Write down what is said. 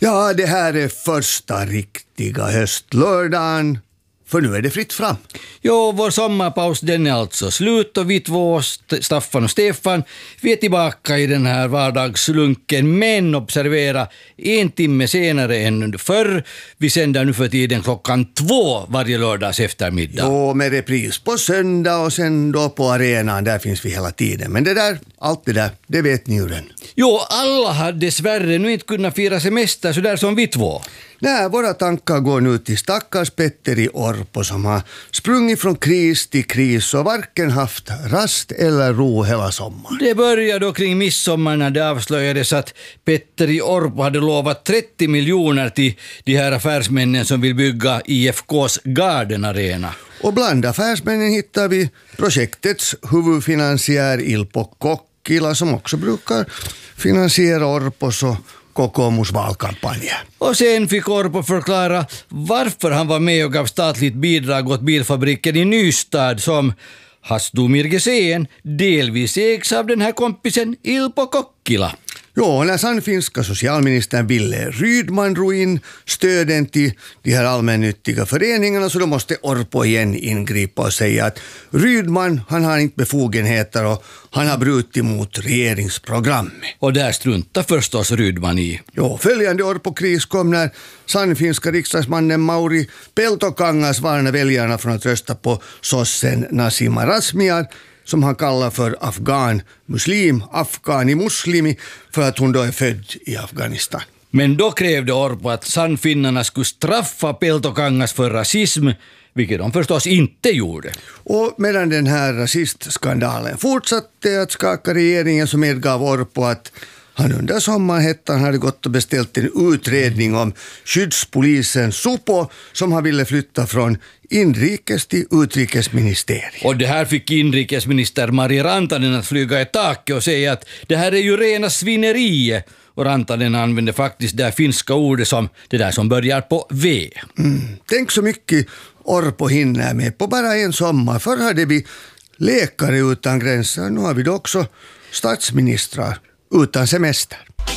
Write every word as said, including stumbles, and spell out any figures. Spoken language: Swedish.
Ja, det här är första riktiga höstlördagen. För nu är det fritt fram. Jo, vår sommarpaus den är alltså slut och vi två, Staffan och Stefan, vi är tillbaka i den här vardagslunken. Men observera, en timme senare än förr. Vi sänder nu för tiden klockan två varje lördags eftermiddag. Jo, med repris på söndag och sen då på arenan, där finns vi hela tiden. Men det där, allt det där, det vet ni ju redan. Jo, alla har dessvärre nu inte kunnat fira semester så där som vi två. Nej, våra tankar går nu till stackars Petteri Orpo som har sprungit från kris till kris och varken haft rast eller ro hela sommaren. Det började då kring midsommar när det avslöjades att Petteri Orpo hade lovat trettio miljoner till de här affärsmännen som vill bygga I F K:s Garden Arena. Och bland affärsmännen hittar vi projektets huvudfinansiär Ilpo Kokkila som också brukar finansiera Orpos och Kokoomus valkampanjer. Och sen fick Orpo förklara varför han var med och gav statligt bidrag åt bilfabriken i Nystad som Hastumirgeseen delvis ägs av den här kompisen Ilpo Kokkila. Jo, när sannfinska socialministern Ville Rydman drog in stöden till de här allmännyttiga föreningarna så då måste Orpo igen ingripa och säga att Rydman, han har inte befogenheter och han har brutit mot regeringsprogrammet. Och där struntar förstås Rydman i. Jo, följande Orpo-kris kom när sannfinska riksdagsmannen Mauri Peltokangas varnade väljarna från att rösta på sossen Nasima Razmyar som han kallar för afghan muslim, afghani muslimi, för att hon då är född i Afghanistan. Men då krävde Orpo att sannfinnarna skulle straffa Peltokangas för rasism, vilket de förstås inte gjorde. Och medan den här rasistskandalen fortsatte att skaka regeringen så medgav Orpo att han under sommarhettan hade gått och beställt en utredning om skyddspolisen Supo som han ville flytta från inrikes till utrikesministeriet. Och det här fick inrikesminister Mari Rantanen att flyga i taket och säga att det här är ju rena svineriet. Och Rantanen använde faktiskt det finska ordet som det där som börjar på V. Mm. Tänk så mycket Orpo hinner med på bara en sommar. Förr hade vi läkare utan gränser, nu har vi då också statsministrar utan semester.